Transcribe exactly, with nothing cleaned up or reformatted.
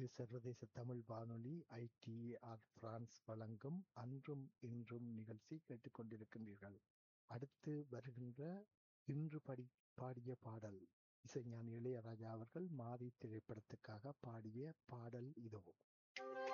இது சர்வதேச தமிழ் வானொலி ஐடிஆர் பிரான்ஸ் வழங்கும் அன்றும் இன்றும் நிகழ்ச்சி கேட்டுக்கொண்டிருக்கின்றீர்கள். அடுத்து வருகின்ற இன்று படி பாடிய பாடல் இசைஞானி இளையராஜா அவர்கள் மாரி திரைப்படத்துக்காக பாடிய பாடல் இதோ.